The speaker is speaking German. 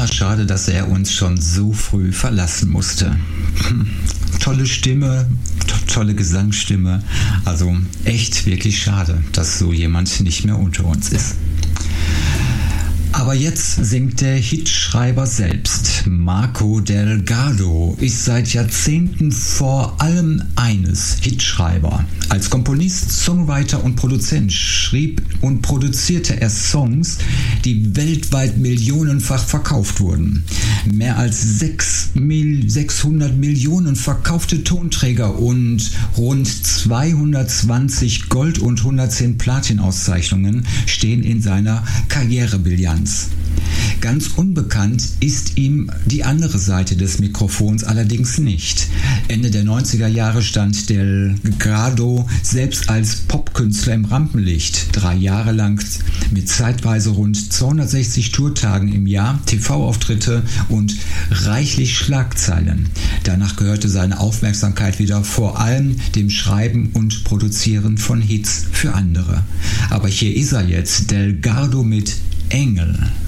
Ja, schade, dass er uns schon so früh verlassen musste. Tolle Stimme, tolle Gesangsstimme. Also echt wirklich schade, dass so jemand nicht mehr unter uns ist. Aber jetzt singt der Hitschreiber selbst. Marco Delgado ist seit Jahrzehnten vor allem eines: Hitschreiber. Als Komponist, Songwriter und Produzent schrieb und produzierte er Songs, die weltweit millionenfach verkauft wurden. Mehr als 600 Millionen verkaufte Tonträger und rund 220 Gold- und 110 Platin-Auszeichnungen stehen in seiner Karrierebilanz. Ganz unbekannt ist ihm die andere Seite des Mikrofons allerdings nicht. Ende der 90er Jahre stand Delgado selbst als Popkünstler im Rampenlicht. 3 Jahre lang mit zeitweise rund 260 Tourtagen im Jahr, TV-Auftritte und reichlich Schlagzeilen. Danach gehörte seine Aufmerksamkeit wieder vor allem dem Schreiben und Produzieren von Hits für andere. Aber hier ist er jetzt, Delgado mit Engel.